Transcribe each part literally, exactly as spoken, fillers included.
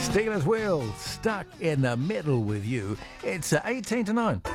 Steelers Wheel, stuck in the middle with you. It's uh, eighteen to nine.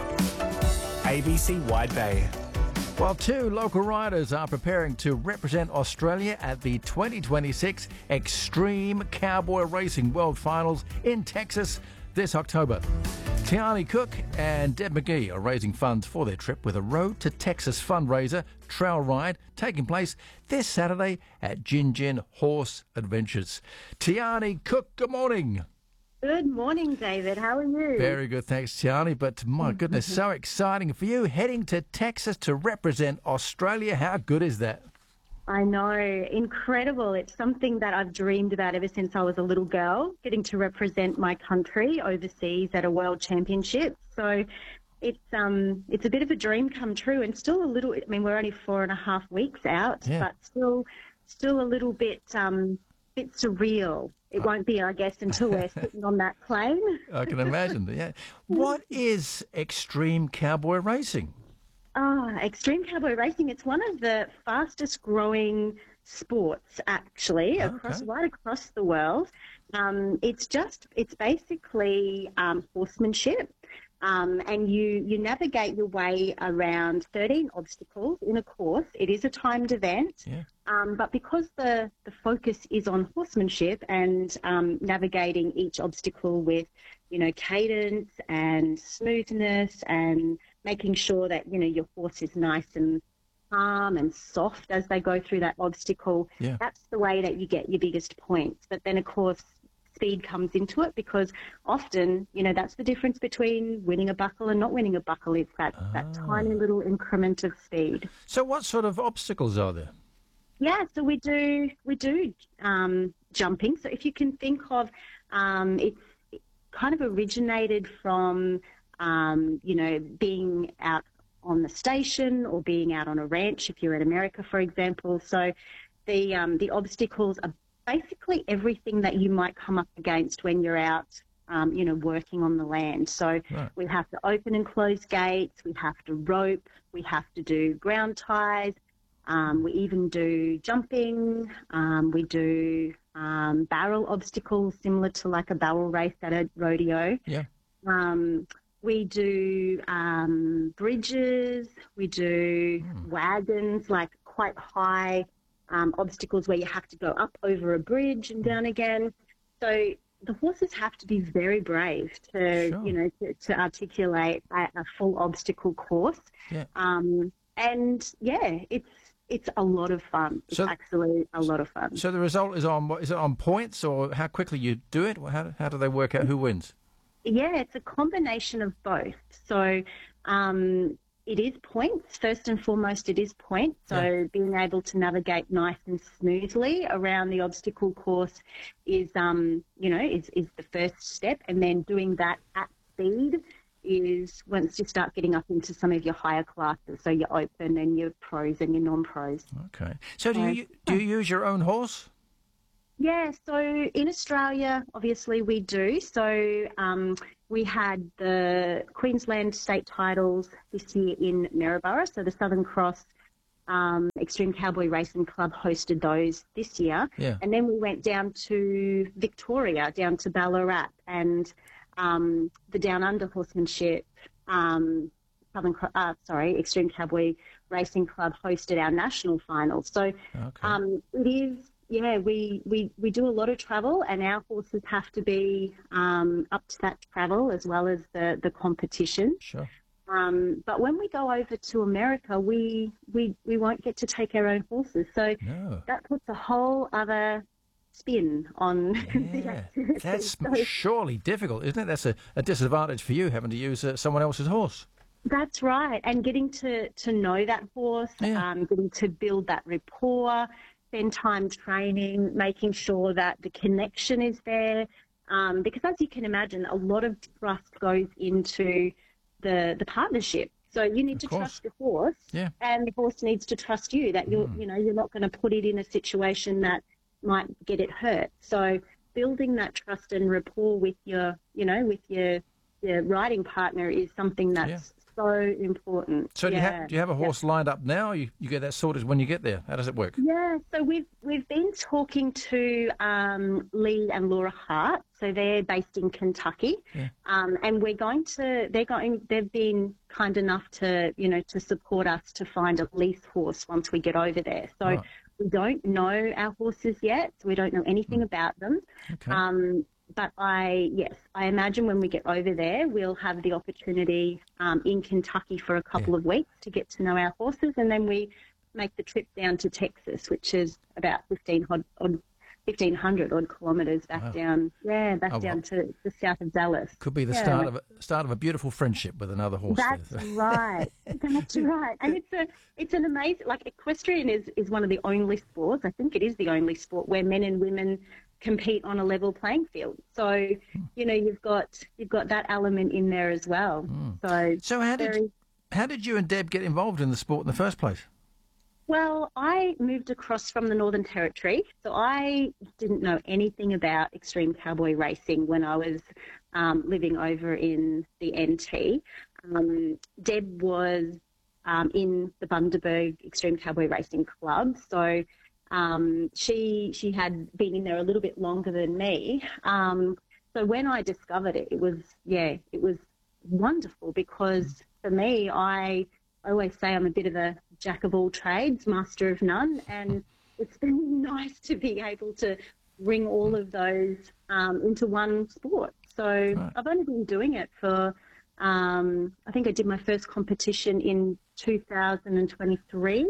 A B C Wide Bay. While two local riders are preparing to represent Australia at the twenty twenty-six Extreme Cowboy Racing World Finals in Texas this October. Tiani Cook and Deb McGee are raising funds for their trip with a Road to Texas fundraiser trail ride taking place this Saturday at Gin Gin Horse Adventures. Tiani Cook, good morning. Good morning, David. How are you? Very good, thanks, Tiani. But my goodness, so exciting for you, heading to Texas to represent Australia. How good is that? I know, incredible. It's something that I've dreamed about ever since I was a little girl, getting to represent my country overseas at a world championship. So it's um it's a bit of a dream come true, and still a little. I mean, we're only four and a half weeks out, yeah. but still still a little bit um bit surreal. It won't be, I guess, until we're sitting on that plane. I can imagine. Yeah. What is Extreme Cowboy Racing? Ah, Extreme Cowboy Racing. It's one of the fastest growing sports, actually, Okay. across right across the world. Um, it's just, it's basically um, horsemanship. Um, and you, you navigate your way around thirteen obstacles in a course. It is a timed event, Yeah. um, but because the, the focus is on horsemanship and um, navigating each obstacle with, you know, cadence and smoothness and making sure that, you know, your horse is nice and calm and soft as they go through that obstacle, Yeah. that's the way that you get your biggest points. But then, of course, speed comes into it, because often, you know, that's the difference between winning a buckle and not winning a buckle, is that, that Ah. tiny little increment of speed. So what sort of obstacles are there? Yeah, so we do we do um, jumping. So if you can think of, um, it's kind of originated from, um, you know, being out on the station or being out on a ranch, if you're in America, for example. So the um, the obstacles are basically everything that you might come up against when you're out, um, you know, working on the land. So Right. we have to open and close gates, we have to rope, we have to do ground ties, um, we even do jumping, um, we do um, barrel obstacles similar to like a barrel race at a rodeo. Yeah. Um, we do um, bridges, we do wagons, like quite high um, obstacles where you have to go up over a bridge and down again. So the horses have to be very brave to, Sure. you know, to, to articulate a, a full obstacle course. Yeah. Um, and yeah, it's it's a lot of fun. It's So- actually a lot of fun. So the result is on what is it on points, or how quickly you do it? How how do they work out who wins? Yeah, it's a combination of both. So um, it is points. First and foremost, it is points. So Yeah. being able to navigate nice and smoothly around the obstacle course is, um, you know, is, is the first step. And then doing that at speed is once you start getting up into some of your higher classes. So your open and your pros and your non-pros. Okay. So do you do you use your own horse? Yeah, so in Australia, obviously we do. So um, we had the Queensland state titles this year in Maryborough. So the Southern Cross um, Extreme Cowboy Racing Club hosted those this year. Yeah. And then we went down to Victoria, down to Ballarat, and um, the Down Under Horsemanship, um, Southern, Cro- uh, sorry, Extreme Cowboy Racing Club hosted our national finals. So Okay. um, it is. Yeah, we, we, we do a lot of travel, and our horses have to be um, up to that travel as well as the, the competition. Sure. Um, but when we go over to America, we, we, we won't get to take our own horses. So No. that puts a whole other spin on the Yeah. activity. That's So surely difficult, isn't it? That's a, a disadvantage for you, having to use uh, someone else's horse. that's right. And getting to, to know that horse, Yeah. um, getting to build that rapport, spend time training, making sure that the connection is there. Um, because as you can imagine, a lot of trust goes into the the partnership. So you need Of to course. trust your horse, Yeah. and the horse needs to trust you. That you're, you know, you're not going to put it in a situation that might get it hurt. So building that trust and rapport with your, you know, with your your riding partner is something that's Yeah. so important. So do, you yeah. have, do you have a horse lined up now? You, you get that sorted when you get there. How does it work? Yeah, so we've we've been talking to um, Lee and Laura Hart. So they're based in Kentucky, Yeah. um, and we're going to. They're going. They've been kind enough to you know to support us to find a lease horse once we get over there. So Right. we don't know our horses yet. So we don't know anything about them. Okay. Um, but I, yes, I imagine when we get over there, we'll have the opportunity um, in Kentucky for a couple Yeah. of weeks to get to know our horses, and then we make the trip down to Texas, which is about fifteen odd, odd fifteen hundred odd kilometres back Wow. down, yeah, back Oh, down well. to the south of Dallas. Could be the Yeah. start of a, start of a beautiful friendship with another horse. That's there. right. That's right. And it's a it's an amazing, like, equestrian is, is one of the only sports, I think it is the only sport where men and women compete on a level playing field. So, you know, you've got you've got that element in there as well. So So how did very- how did you and Deb get involved in the sport in the first place? Well, I moved across from the Northern Territory, so I didn't know anything about extreme cowboy racing when I was um, living over in the N T. Um, Deb was um, in the Bundaberg Extreme Cowboy Racing Club, so um, she she had been in there a little bit longer than me. Um, so when I discovered it, it was yeah, it was wonderful because for me, I I always say I'm a bit of a jack of all trades, master of none, and it's been nice to be able to bring all of those um, into one sport. So Right. I've only been doing it for, um, I think I did my first competition in two thousand twenty-three.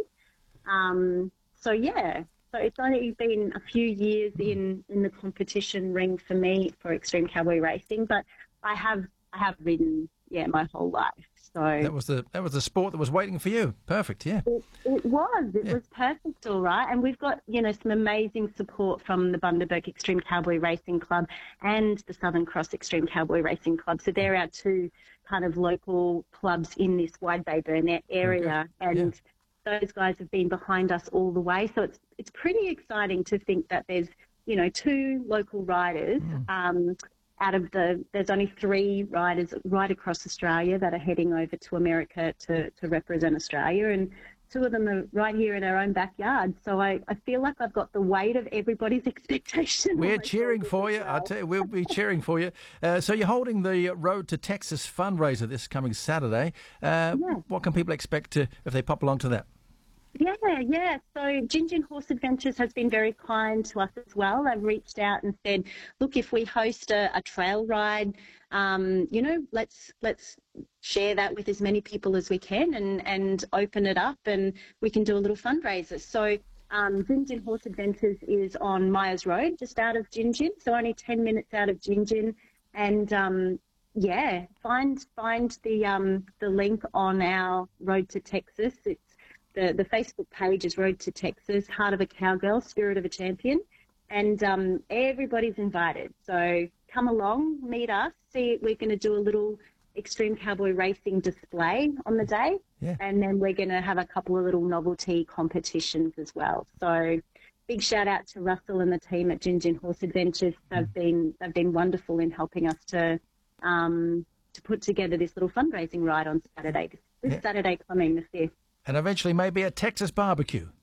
Um, so yeah, so it's only been a few years in, in the competition ring for me for extreme cowboy racing, but I have I have ridden yeah my whole life. So That was the that was the sport that was waiting for you. Perfect, yeah. It, it was. It Yeah. was perfect, all right. And we've got, you know, some amazing support from the Bundaberg Extreme Cowboy Racing Club and the Southern Cross Extreme Cowboy Racing Club. So they're our two kind of local clubs in this Wide Bay Burnett area. Okay. And those guys have been behind us all the way. So it's it's pretty exciting to think that there's, you know, two local riders um, out of the, there's only three riders right across Australia that are heading over to America to, to represent Australia, and two of them are right here in our own backyard. So I, I feel like I've got the weight of everybody's expectation. on We're my cheering shoulders for as you. I well. tell you, we'll be cheering for you. Uh, so you're holding the Road to Texas fundraiser this coming Saturday. Uh, Yeah. What can people expect to if they pop along to that? Yeah, yeah. So Gingin Horse Adventures has been very kind to us as well. They've reached out and said, look, if we host a, a trail ride, um, you know, let's let's share that with as many people as we can and, and open it up, and we can do a little fundraiser. So um, Gingin Horse Adventures is on Myers Road, just out of Gingin, so only ten minutes out of Gingin. And um, yeah, find find the um, the link on our Road to Texas. It's The, the Facebook page is Road to Texas, Heart of a Cowgirl, Spirit of a Champion, and um, everybody's invited. So come along, meet us. See, we're going to do a little extreme cowboy racing display on the day, Yeah. and then we're going to have a couple of little novelty competitions as well. So big shout out to Russell and the team at Gingin Horse Adventures. They've been they've been wonderful in helping us to um, to put together this little fundraising ride on Saturday. This Yeah. Saturday coming, the fifth. And eventually maybe a Texas barbecue.